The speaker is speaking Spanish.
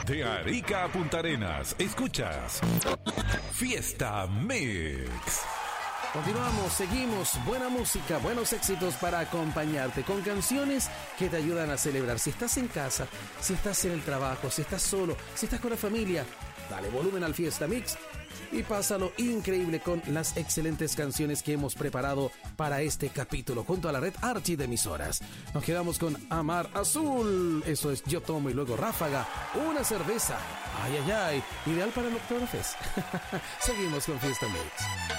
De Arica a Punta Arenas, escuchas Fiesta Mix. Continuamos, seguimos, buena música, buenos éxitos para acompañarte con canciones que te ayudan a celebrar. Si estás en casa, si estás en el trabajo, si estás solo, si estás con la familia, dale volumen al Fiesta Mix y pásalo increíble con las excelentes canciones que hemos preparado para este capítulo junto a la red Archie de emisoras. Nos quedamos con Amar Azul, eso es Yo Tomo y luego Ráfaga, una cerveza, ay ay ay, ideal para el Oktoberfest. Seguimos con Fiesta Mix.